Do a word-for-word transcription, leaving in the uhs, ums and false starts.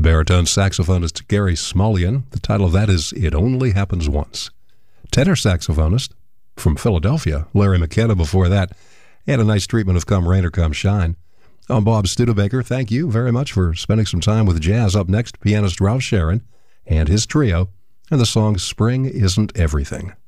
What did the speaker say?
Baritone saxophonist Gary Smulyan. The title of that is It Only Happens Once. Tenor saxophonist from Philadelphia, Larry McKenna before that, had a nice treatment of Come Rain or Come Shine. I'm Bob Studebaker. Thank you very much for spending some time with jazz. Up next, pianist Ralph Sharon and his trio, and the song Spring Isn't Everything.